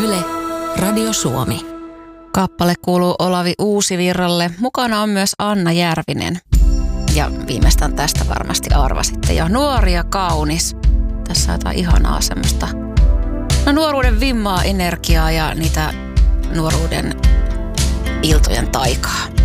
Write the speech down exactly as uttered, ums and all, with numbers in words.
Yle, Radio Suomi. Kappale kuuluu Olavi Uusivirralle. Mukana on myös Anna Järvinen. Ja viimeistään tästä varmasti arvasitte jo. Nuori ja kaunis. Tässä on jotain ihanaa semmoista. No nuoruuden vimmaa, energiaa ja niitä nuoruuden iltojen taikaa.